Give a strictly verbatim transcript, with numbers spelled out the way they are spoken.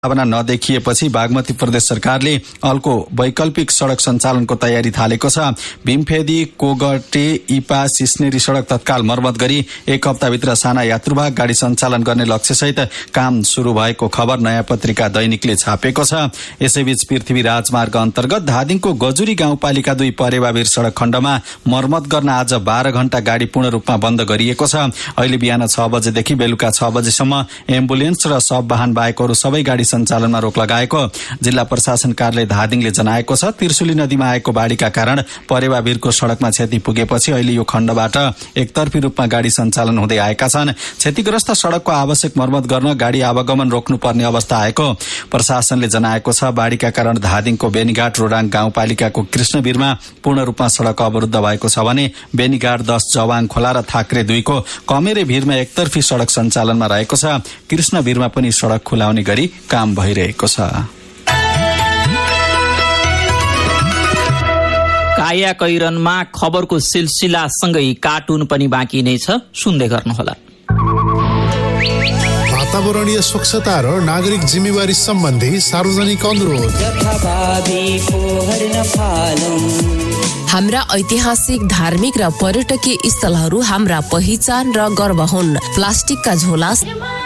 सम्भावना नदेखिएपछि बागमती प्रदेश सरकारले अल्को वैकल्पिक सड़क सञ्चालनको तयारी थालेको छ। भीमफेदी कोगटे इपा सिस्नेरी सड़क तत्काल मर्मत गरी एक हप्ताभित्र साना यात्रुवाहक गाड़ी सञ्चालन गर्ने लक्ष्यसहित काम शुरू भएको खबर नयाँ पत्रिका दैनिकले छापेको छ। यसैबीच पृथ्वी राजमार्ग अन्तर्गत धादिङको गजुरी गाउँपालिका दुई परेवावीर सड़क खण्डमा मर्मत गर्न आज बाह्र घण्टा गाड़ी पूर्ण रूपमा बन्द गरिएको छ। अहिले बिहान छ बजेदेखि बेलुका छ बजेसम्म एम्बुलेन्स र सब वाहन बाहेक अरू सबै गाड़ी सञ्चालनमा रोक लगाएको जिल्ला प्रशासन कार्यालय धादिङले जनाएको छ। त्रिशुली नदीमा आएको बाढ़ीका कारण परेवावीरको सड़कमा क्षति पुगेपछि अहिले यो खण्डबाट एकतर्फी रूपमा गाड़ी सञ्चालन हुँदै आएका छन्। क्षतिग्रस्त सड़कको आवश्यक मर्मत गर्न गाड़ी आवागमन रोक्नुपर्ने अवस्था आएको प्रशासनले जनाएको छ। बाढ़ीका कारण धादिङको बेनीघाट रोडाङ गाउँपालिकाको कृष्णवीरमा पूर्ण रूपमा सड़क अवरुद्ध भएको छ भने बेनीघाट दस जवाङ खोला र थाक्रे दुईको कमेरे भीरमा एकतर्फी सड़क सञ्चालनमा रहेको छ। कृष्णवीरमा पनि सड़क खुलाउने गरी काम भइरहेको छ। काया कैरनमा खबरको सिलसिलासँगै कार्टुन पनि बाँकी नै छ, सुन्दै गर्नुहोला। वातावरणीय स्वच्छता र नागरिक जिम्मेवारी सम्बन्धी सार्वजनिक अनुरोध। हाम्रा ऐतिहासिक, धार्मिक र पर्यटकीय स्थलहरू हाम्रा पहिचान र गर्व हुन्। प्लास्टिकका झोला